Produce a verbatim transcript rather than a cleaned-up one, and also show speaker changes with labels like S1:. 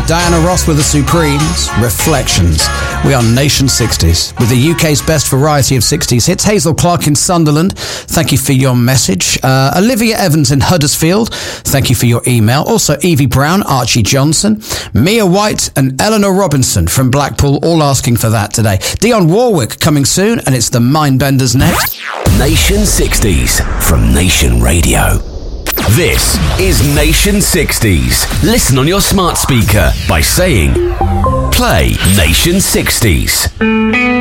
S1: Diana Ross with the Supremes, Reflections. We are Nation sixties, with the U K's best variety of sixties hits. Hazel Clark in Sunderland, thank you for your message. Uh, Olivia Evans in Huddersfield, thank you for your email. Also Evie Brown, Archie Johnson, Mia White and Eleanor Robinson from Blackpool, all asking for that today. Dionne Warwick coming soon, and it's the Mindbenders next.
S2: Nation sixties from Nation Radio. This is Nation sixties. Listen on your smart speaker by saying, play Nation sixties.